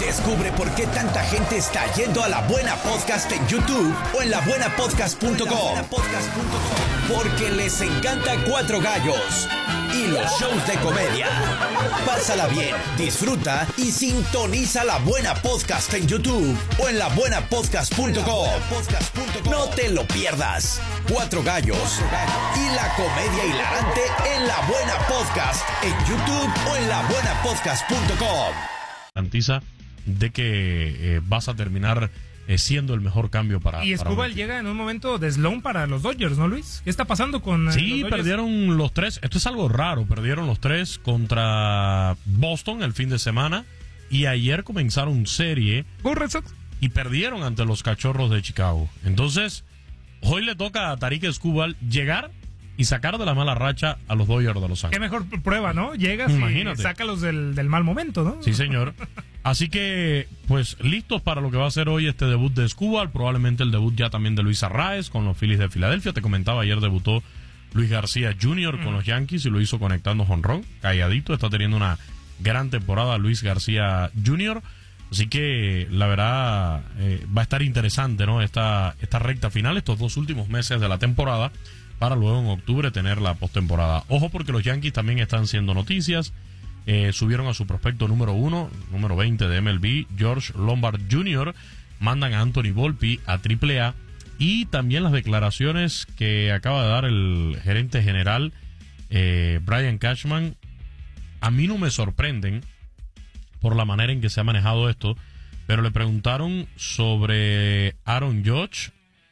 Descubre por qué tanta gente está yendo a La Buena Podcast en YouTube o en labuenapodcast.com. Porque les encanta Cuatro Gallos y los shows de comedia. Pásala bien, disfruta y sintoniza La Buena Podcast en YouTube o en labuenapodcast.com. No te lo pierdas. Cuatro Gallos y la comedia hilarante en La Buena Podcast en YouTube o en labuenapodcast.com. Garantiza de que vas a terminar siendo el mejor cambio para... Y Escobar llega en un momento de slow para los Dodgers, ¿no, Luis? ¿Qué está pasando con Sí, los Dodgers? perdieron los tres. Esto es algo raro. Perdieron los tres contra Boston el fin de semana. Y ayer comenzaron serie. Red Sox. Y perdieron ante los Cachorros de Chicago. Entonces, hoy le toca a Tarik Escobar llegar y sacar de la mala racha a los Dodgers de Los Ángeles. Qué mejor prueba, ¿no? Llegas Imagínate. y sácalos del mal momento, ¿no? Sí, señor. Así que, pues, listos para lo que va a ser hoy este debut de Escobar. Probablemente el debut ya también de Luis Arraez con los Phillies de Filadelfia. Te comentaba, ayer debutó Luis García Jr. con los Yankees y lo hizo conectando jonrón. Calladito, está teniendo una gran temporada Luis García Jr. Así que, la verdad, va a estar interesante, ¿no? Esta recta final, estos dos últimos meses de la temporada, para luego en octubre tener la postemporada. Ojo, porque los Yankees también están siendo noticias. Subieron a su prospecto número 20 de MLB, George Lombard Jr. Mandan a Anthony Volpe a AAA. Y también las declaraciones que acaba de dar el gerente general Brian Cashman, a mí no me sorprenden por la manera en que se ha manejado esto, pero le preguntaron sobre Aaron Judge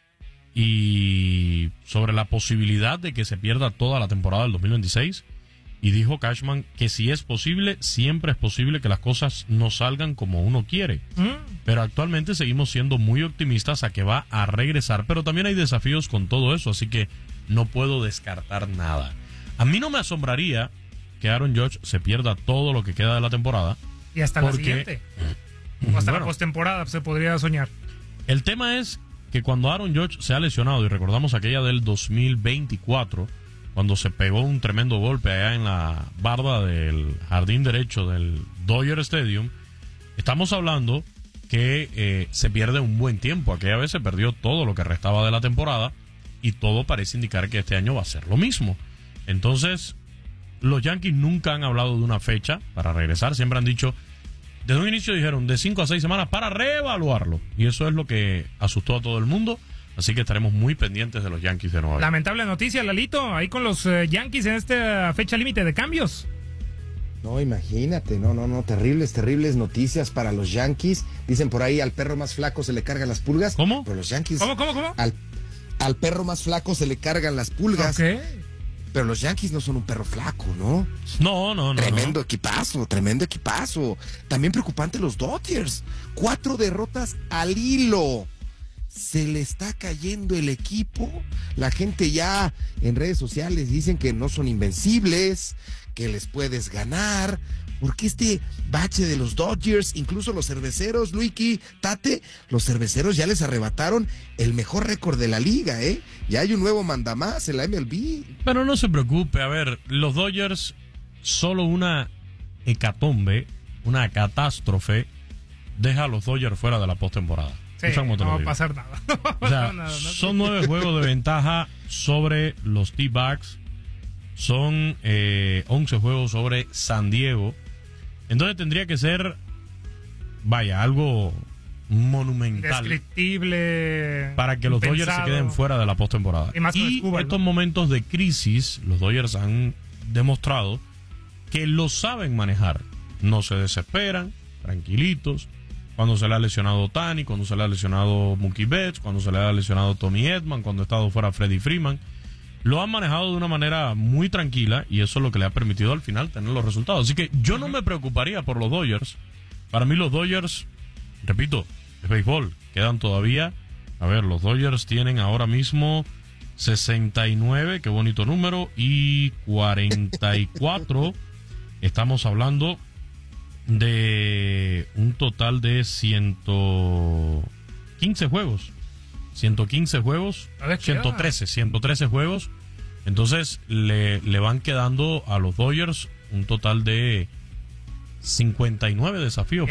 y sobre la posibilidad de que se pierda toda la temporada del 2026, y dijo Cashman que si es posible, siempre es posible que las cosas no salgan como uno quiere, pero actualmente seguimos siendo muy optimistas a que va a regresar, pero también hay desafíos con todo eso, así que no puedo descartar nada. A mí no me asombraría que Aaron Judge se pierda todo lo que queda de la temporada, y hasta la siguiente, o hasta la postemporada se podría soñar. El tema es que cuando Aaron Judge se ha lesionado, y recordamos aquella del 2024, cuando se pegó un tremendo golpe allá en la barda del jardín derecho del Dodger Stadium, estamos hablando que se pierde un buen tiempo. Aquella vez se perdió todo lo que restaba de la temporada y todo parece indicar que este año va a ser lo mismo. Entonces, los Yankees nunca han hablado de una fecha para regresar, siempre han dicho, desde un inicio dijeron de 5 a 6 semanas para reevaluarlo, y eso es lo que asustó a todo el mundo. Así que estaremos muy pendientes de los Yankees de Nueva York. Lamentable noticia, Lalito, ahí con los Yankees en esta fecha límite de cambios. No, imagínate, no, terribles noticias para los Yankees. Dicen por ahí, al perro más flaco se le cargan las pulgas. ¿Cómo? Pero los Yankees... ¿Cómo? Al perro más flaco se le cargan las pulgas. Ok. Pero los Yankees no son un perro flaco, ¿no? No. Tremendo equipazo. También preocupante los Dodgers. 4 derrotas al hilo. Se le está cayendo el equipo. La gente ya en redes sociales dicen que no son invencibles, que les puedes ganar. Porque este bache de los Dodgers, incluso los cerveceros, Luiki, Tate, los cerveceros ya les arrebataron el mejor récord de la liga, ¿eh? Ya hay un nuevo mandamás en la MLB. Pero no se preocupe, a ver, los Dodgers, solo una hecatombe, una catástrofe, deja a los Dodgers fuera de la postemporada. Sí, no va a pasar nada. O sea, son 9 juegos de ventaja sobre los T-Backs, son 11 juegos sobre San Diego. Entonces tendría que ser, algo monumental, indescriptible, para que los Dodgers se queden fuera de la postemporada. Y estos momentos de crisis, los Dodgers han demostrado que lo saben manejar. No se desesperan, tranquilitos. Cuando se le ha lesionado Ohtani, cuando se le ha lesionado Mookie Betts, cuando se le ha lesionado Tommy Edman, cuando ha estado fuera Freddie Freeman, lo han manejado de una manera muy tranquila y eso es lo que le ha permitido al final tener los resultados. Así que yo no me preocuparía por los Dodgers. Para mí los Dodgers, repito, es béisbol. Quedan todavía, los Dodgers tienen ahora mismo 69, qué bonito número, y 44. Estamos hablando de un total de 115 juegos. 115 juegos, 113 juegos. Entonces le van quedando a los Dodgers un total de 59 desafíos